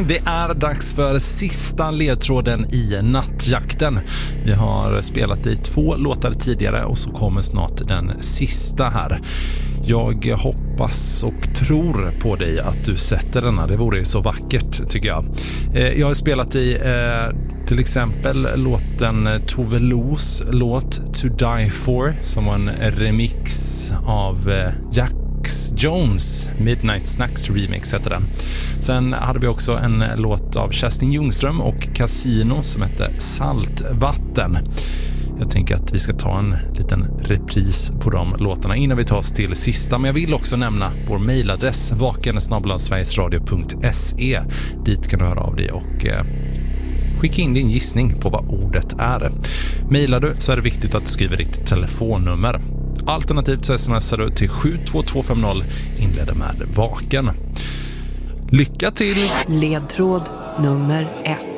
Det är dags för sista ledtråden i nattjakten. Vi har spelat i 2 låtar tidigare och så kommer snart den sista här. Jag hoppas och tror på dig att du sätter denna. Det vore så vackert tycker jag. Jag har spelat i till exempel låten Tove Los låt To Die For som var en remix av Jax Jones, Midnight Snacks remix heter den. Sen hade vi också en låt av Kerstin Ljungström och Casino som heter Saltvatten. Jag tänker att vi ska ta en liten repris på de låtarna innan vi tar oss till sista. Men jag vill också nämna vår mejladress vaken@sverigesradio.se. Dit kan du höra av dig och skicka in din gissning på vad ordet är. Mejlar du så är det viktigt att du skriver ditt telefonnummer. Alternativt så smsar du till 72250, inleder med vaken. Lycka till! Ledtråd nummer 1.